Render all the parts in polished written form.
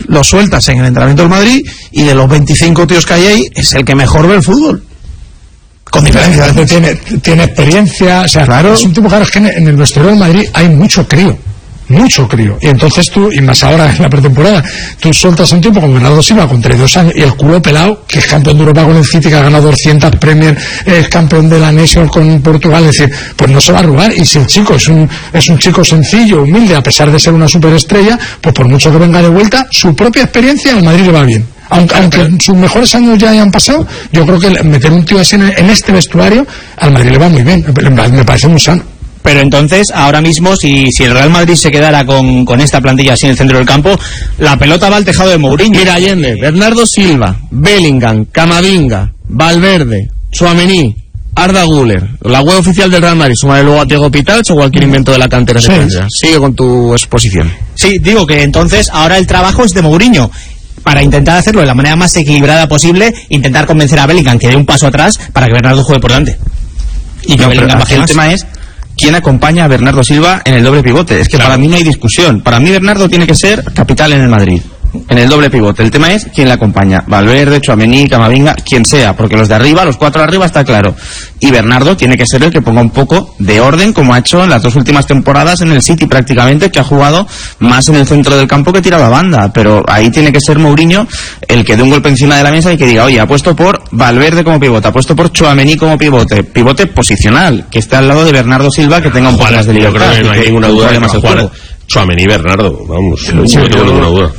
lo sueltas en el entrenamiento del Madrid y de los 25 tíos que hay ahí es el que mejor ve el fútbol. Con diferencia. Tiene experiencia, o sea, claro. Es un tipo, claro, es que en el vestuario del Madrid hay mucho crío, y entonces tú, y más ahora en la pretemporada, tú sueltas a un tipo como Bernardo Silva con 32 años y el culo pelado, que es campeón de Europa con el City, que ha ganado 200 Premier, es campeón de la Nation con Portugal, es decir, pues no se va a arrugar. Y si el chico es un chico sencillo, humilde, a pesar de ser una superestrella, pues por mucho que venga de vuelta, su propia experiencia al Madrid le va bien. Aunque sus mejores años ya hayan pasado, yo creo que meter un tío así en este vestuario al Madrid le va muy bien, me parece muy sano. Pero entonces, ahora mismo, si el Real Madrid se quedara con esta plantilla así en el centro del campo, la pelota va al tejado de Mourinho. Mira, Allende, Bernardo Silva, Bellingham, Camavinga, Valverde, Tchouaméni, Arda Güler, la web oficial del Real Madrid, suma luego a Diego Pitalch o cualquier invento de la cantera. Sí. Sigue con tu exposición. Sí, digo que entonces ahora el trabajo es de Mourinho, para intentar hacerlo de la manera más equilibrada posible, intentar convencer a Bellingham que dé un paso atrás para que Bernardo juegue por delante. Y que Bellingham baje más. El tema es quién acompaña a Bernardo Silva en el doble pivote. Es que claro, para mí no hay discusión. Para mí Bernardo tiene que ser capital en el Madrid, en el doble pivote. El tema es quién le acompaña. Valverde, Tchouaméni, Camavinga, quien sea, porque los de arriba, los cuatro de arriba está claro. Y Bernardo tiene que ser el que ponga un poco de orden, como ha hecho en las dos últimas temporadas en el City prácticamente, que ha jugado más en el centro del campo que tirado a banda. Pero ahí tiene que ser Mourinho el que dé un golpe encima de la mesa y que diga, oye, apuesto por Valverde como pivote, apuesto por Tchouaméni como pivote posicional, que esté al lado de Bernardo Silva, que tenga un poco más de libertad. Yo creo que no hay ninguna duda de más el juego. Tchouaméni y Bernardo, vamos, no tengo ninguna duda.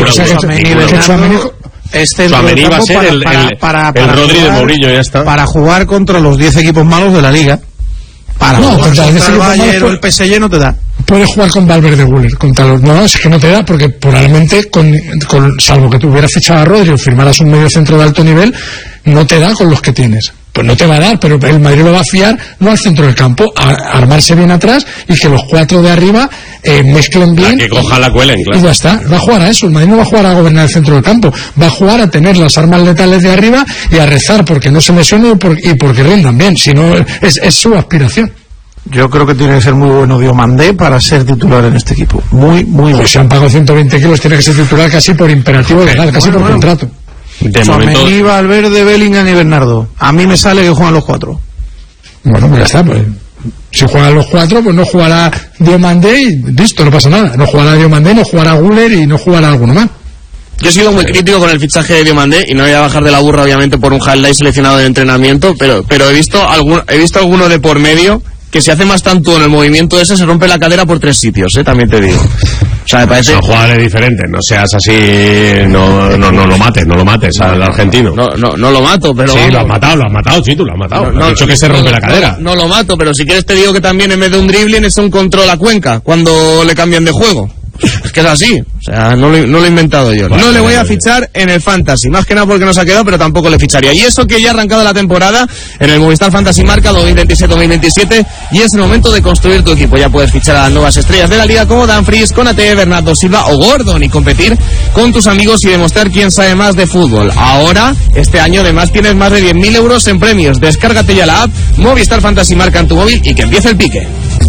Tchouaméni va a ser el Rodri de Mourinho, ya está. Para jugar contra los 10 equipos malos de la Liga. Para jugar contra el Bayern o el PSG no te da. Puedes jugar con Valverde Güler contra los... No, es que no te da, porque probablemente salvo que tú hubieras fichado a Rodri o firmaras un medio centro de alto nivel, no te da con los que tienes. Pues no te va a dar, pero el Madrid lo va a fiar no al centro del campo, a armarse bien atrás y que los cuatro de arriba mezclen bien. Que cojan la cuelen, claro. Y ya está, va a jugar a eso. El Madrid no va a jugar a gobernar el centro del campo, va a jugar a tener las armas letales de arriba y a rezar porque no se lesionen y porque rindan bien. Si no, es su aspiración. Yo creo que tiene que ser muy bueno Diomandé para ser titular en este equipo. Muy bueno. Si han pagado 120 kilos, tiene que ser titular casi por imperativo legal, casi por contrato. Tchouaméni, Valverde, Bellingham y Bernardo. A mí me sale que juegan los cuatro. Bueno, pues ya está. Pues, si juegan los cuatro, pues no jugará Diomandé y listo, no pasa nada. No jugará Diomandé, no jugará Güler y no jugará alguno más. Yo he sido muy crítico con el fichaje de Diomandé y no voy a bajar de la burra obviamente por un highlight seleccionado de entrenamiento, pero he visto alguno de por medio que si hace más tanto en el movimiento ese se rompe la cadera por 3 sitios, también te digo. O sea, me parece... Son jugadores diferentes, no seas así, no lo mates al argentino. No lo mato, pero... Sí, lo has matado, sí, tú lo has matado. No, has dicho que se rompe la cadera. No lo mato, pero si quieres te digo que también en vez de un dribbling es un control a Cuenca, cuando le cambian de juego. Es que es así, o sea, no lo he inventado yo. No le voy a fichar en el Fantasy, más que nada porque no se ha quedado, pero tampoco le ficharía. Y eso que ya ha arrancado la temporada en el Movistar Fantasy Marca 2026-2027 y es el momento de construir tu equipo. Ya puedes fichar a las nuevas estrellas de la liga como Dumfries, Konaté, Bernardo Silva o Gordon y competir con tus amigos y demostrar quién sabe más de fútbol. Ahora, este año además tienes más de 10.000 euros en premios. Descárgate ya la app Movistar Fantasy Marca en tu móvil y que empiece el pique.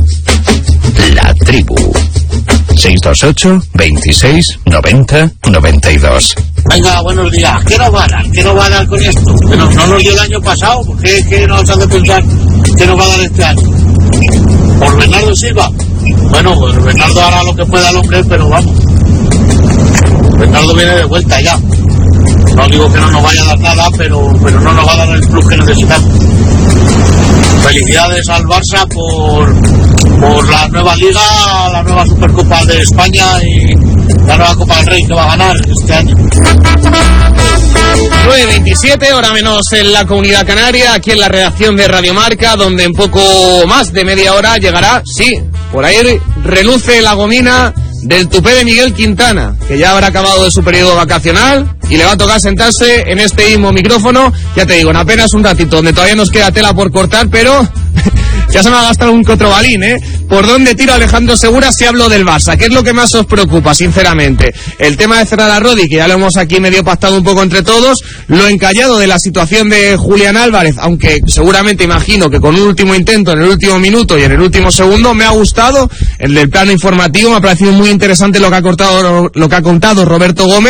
La tribu 628 26 90 92. Venga, buenos días. ¿Qué nos va a dar con esto? Pero no nos dio el año pasado. ¿Qué nos hace pensar que nos va a dar este año? ¿Por Bernardo Silva? Bueno, pues Bernardo hará lo que pueda el hombre, pero vamos. Bernardo viene de vuelta ya. No digo que no nos vaya a dar nada, pero no nos va a dar el plus que necesitamos. Felicidades al Barça por la nueva Liga, la nueva Supercopa de España y la nueva Copa del Rey que va a ganar este año. 9:27, hora menos en la Comunidad Canaria, aquí en la redacción de Radio Marca, donde en poco más de media hora llegará, sí, por ahí reluce la gomina del tupé de Miguel Quintana, que ya habrá acabado de su periodo vacacional y le va a tocar sentarse en este mismo micrófono, ya te digo, en apenas un ratito, donde todavía nos queda tela por cortar, pero ya se me va a gastar un cotrobalín, ¿Por dónde tiro Alejandro Segura si hablo del Barça? ¿Qué es lo que más os preocupa, sinceramente? El tema de cerrar a Rodri, que ya lo hemos aquí medio pactado un poco entre todos, lo encallado de la situación de Julián Álvarez, aunque seguramente imagino que con un último intento en el último minuto y en el último segundo me ha gustado, el del plano informativo, me ha parecido muy interesante lo que ha contado Roberto Gómez.